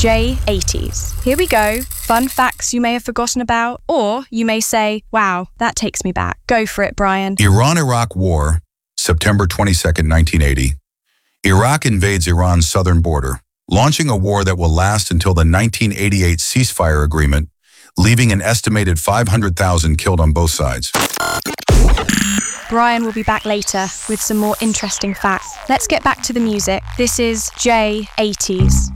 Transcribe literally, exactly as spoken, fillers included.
J eighties. Here we go. Fun facts you may have forgotten about, or you may say, wow, that takes me back. Go for it, Brian. Iran-Iraq War, September twenty-second, nineteen eighty. Iraq invades Iran's southern border, launching a war that will last until the nineteen eighty-eight ceasefire agreement, leaving an estimated five hundred thousand killed on both sides. Brian will be back later with some more interesting facts. Let's get back to the music. This is J eighties.